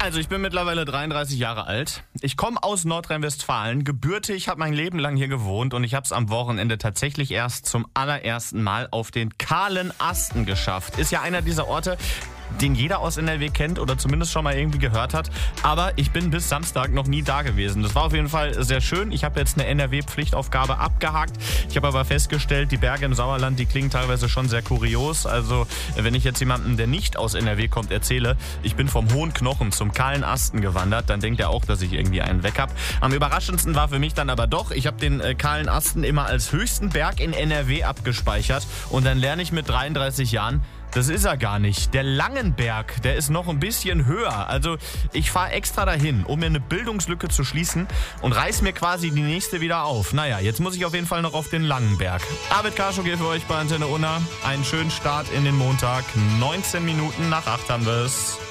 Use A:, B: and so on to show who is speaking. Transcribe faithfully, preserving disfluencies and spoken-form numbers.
A: Also ich bin mittlerweile dreiunddreißig Jahre alt. Ich komme aus Nordrhein-Westfalen, gebürtig, habe mein Leben lang hier gewohnt und ich habe es am Wochenende tatsächlich erst zum allerersten Mal auf den kahlen Asten geschafft. Ist ja einer dieser Orte, den jeder aus N R W kennt oder zumindest schon mal irgendwie gehört hat. Aber ich bin bis Samstag noch nie da gewesen. Das war auf jeden Fall sehr schön. Ich habe jetzt eine N R W-Pflichtaufgabe abgehakt. Ich habe aber festgestellt, die Berge im Sauerland, die klingen teilweise schon sehr kurios. Also wenn ich jetzt jemandem, der nicht aus N R W kommt, erzähle, ich bin vom hohen Knochen zum kahlen Asten gewandert, dann denkt er auch, dass ich irgendwie einen weg habe. Am überraschendsten war für mich dann aber doch, ich habe den äh, kahlen Asten immer als höchsten Berg in N R W abgespeichert. Und dann lerne ich mit dreiunddreißig Jahren, das ist er gar nicht. Der Langenberg, der ist noch ein bisschen höher. Also ich fahre extra dahin, um mir eine Bildungslücke zu schließen und reiß mir quasi die nächste wieder auf. Naja, jetzt muss ich auf jeden Fall noch auf den Langenberg. Arvid Karschow hier für euch bei Antenne Unna. Einen schönen Start in den Montag. neunzehn Minuten nach acht haben wir es.